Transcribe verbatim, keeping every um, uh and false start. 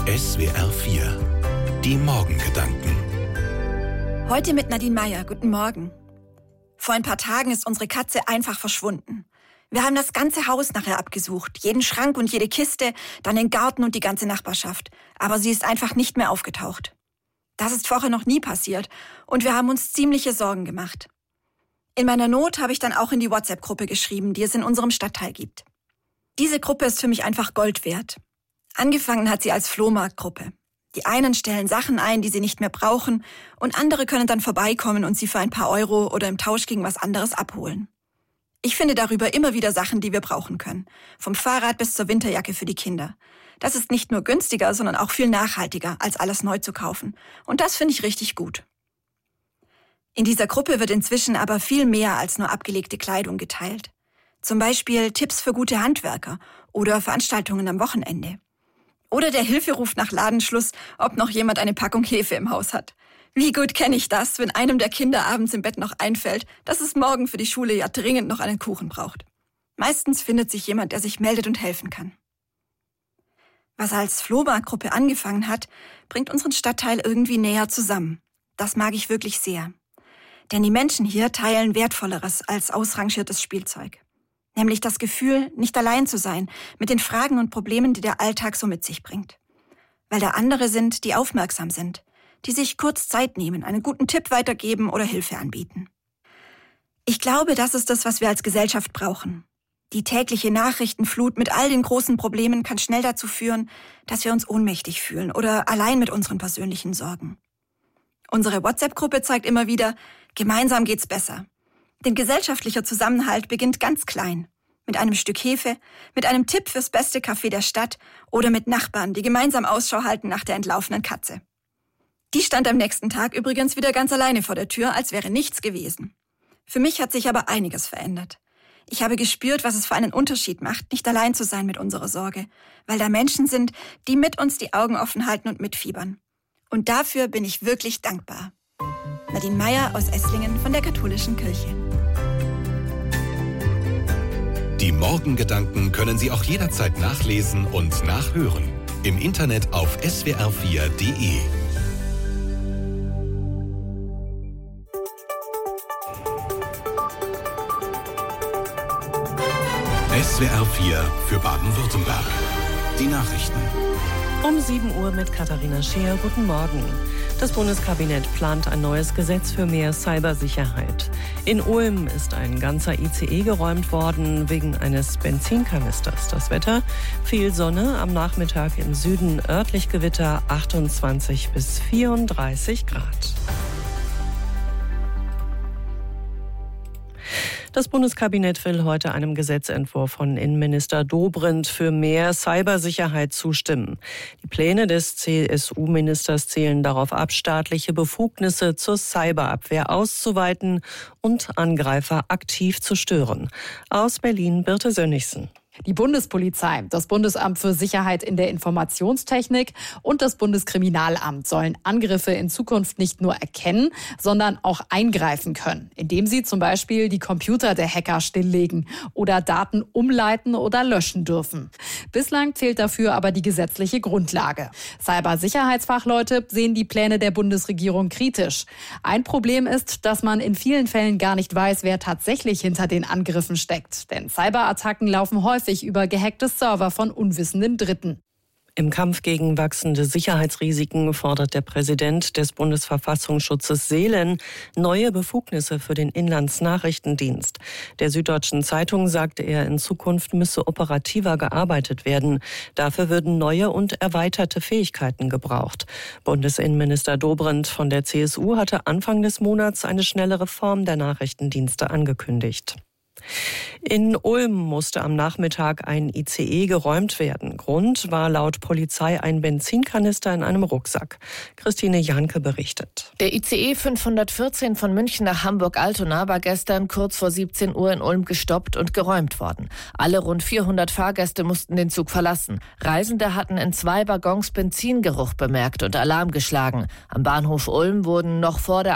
S W R vier. Die Morgengedanken. Heute mit Nadine Meyer. Guten Morgen. Vor ein paar Tagen ist unsere Katze einfach verschwunden. Wir haben das ganze Haus nachher abgesucht. Jeden Schrank und jede Kiste, dann den Garten und die ganze Nachbarschaft. Aber sie ist einfach nicht mehr aufgetaucht. Das ist vorher noch nie passiert. Und wir haben uns ziemliche Sorgen gemacht. In meiner Not habe ich dann auch in die WhatsApp-Gruppe geschrieben, die es in unserem Stadtteil gibt. Diese Gruppe ist für mich einfach Gold wert. Angefangen hat sie als Flohmarktgruppe. Die einen stellen Sachen ein, die sie nicht mehr brauchen, und andere können dann vorbeikommen und sie für ein paar Euro oder im Tausch gegen was anderes abholen. Ich finde darüber immer wieder Sachen, die wir brauchen können. Vom Fahrrad bis zur Winterjacke für die Kinder. Das ist nicht nur günstiger, sondern auch viel nachhaltiger, als alles neu zu kaufen. Und das finde ich richtig gut. In dieser Gruppe wird inzwischen aber viel mehr als nur abgelegte Kleidung geteilt. Zum Beispiel Tipps für gute Handwerker oder Veranstaltungen am Wochenende. Oder der Hilferuf nach Ladenschluss, ob noch jemand eine Packung Hefe im Haus hat. Wie gut kenne ich das, wenn einem der Kinder abends im Bett noch einfällt, dass es morgen für die Schule ja dringend noch einen Kuchen braucht. Meistens findet sich jemand, der sich meldet und helfen kann. Was als Flohmarktgruppe angefangen hat, bringt unseren Stadtteil irgendwie näher zusammen. Das mag ich wirklich sehr. Denn die Menschen hier teilen Wertvolleres als ausrangiertes Spielzeug. Nämlich das Gefühl, nicht allein zu sein mit den Fragen und Problemen, die der Alltag so mit sich bringt. Weil da andere sind, die aufmerksam sind, die sich kurz Zeit nehmen, einen guten Tipp weitergeben oder Hilfe anbieten. Ich glaube, das ist das, was wir als Gesellschaft brauchen. Die tägliche Nachrichtenflut mit all den großen Problemen kann schnell dazu führen, dass wir uns ohnmächtig fühlen oder allein mit unseren persönlichen Sorgen. Unsere WhatsApp-Gruppe zeigt immer wieder, gemeinsam geht's besser. Denn gesellschaftlicher Zusammenhalt beginnt ganz klein. Mit einem Stück Hefe, mit einem Tipp fürs beste Café der Stadt oder mit Nachbarn, die gemeinsam Ausschau halten nach der entlaufenen Katze. Die stand am nächsten Tag übrigens wieder ganz alleine vor der Tür, als wäre nichts gewesen. Für mich hat sich aber einiges verändert. Ich habe gespürt, was es für einen Unterschied macht, nicht allein zu sein mit unserer Sorge, weil da Menschen sind, die mit uns die Augen offen halten und mitfiebern. Und dafür bin ich wirklich dankbar. Nadine Meyer aus Esslingen von der Katholischen Kirche. Die Morgengedanken können Sie auch jederzeit nachlesen und nachhören. Im Internet auf S W R vier Punkt de. S W R vier für Baden-Württemberg. Die Nachrichten. Um sieben Uhr mit Katharina Scheer. Guten Morgen. Das Bundeskabinett plant ein neues Gesetz für mehr Cybersicherheit. In Ulm ist ein ganzer I C E geräumt worden wegen eines Benzinkanisters. Das Wetter: viel Sonne, am Nachmittag im Süden örtlich Gewitter, achtundzwanzig bis vierunddreißig Grad. Das Bundeskabinett will heute einem Gesetzentwurf von Innenminister Dobrindt für mehr Cybersicherheit zustimmen. Die Pläne des C S U-Ministers zielen darauf ab, staatliche Befugnisse zur Cyberabwehr auszuweiten und Angreifer aktiv zu stören. Aus Berlin Birte Sönnigsen. Die Bundespolizei, das Bundesamt für Sicherheit in der Informationstechnik und das Bundeskriminalamt sollen Angriffe in Zukunft nicht nur erkennen, sondern auch eingreifen können, indem sie zum Beispiel die Computer der Hacker stilllegen oder Daten umleiten oder löschen dürfen. Bislang fehlt dafür aber die gesetzliche Grundlage. Cybersicherheitsfachleute sehen die Pläne der Bundesregierung kritisch. Ein Problem ist, dass man in vielen Fällen gar nicht weiß, wer tatsächlich hinter den Angriffen steckt. Denn Cyberattacken laufen häufig über gehackte Server von unwissenden Dritten. Im Kampf gegen wachsende Sicherheitsrisiken fordert der Präsident des Bundesverfassungsschutzes Seelen neue Befugnisse für den Inlandsnachrichtendienst. Der Süddeutschen Zeitung sagte er, in Zukunft müsse operativer gearbeitet werden. Dafür würden neue und erweiterte Fähigkeiten gebraucht. Bundesinnenminister Dobrindt von der C S U hatte Anfang des Monats eine schnelle Reform der Nachrichtendienste angekündigt. In Ulm musste am Nachmittag ein I C E geräumt werden. Grund war laut Polizei ein Benzinkanister in einem Rucksack. Christine Janke berichtet. Der I C E fünfhundertvierzehn von München nach Hamburg-Altona war gestern kurz vor siebzehn Uhr in Ulm gestoppt und geräumt worden. Alle rund vierhundert Fahrgäste mussten den Zug verlassen. Reisende hatten in zwei Waggons Benzingeruch bemerkt und Alarm geschlagen. Am Bahnhof Ulm wurden noch vor der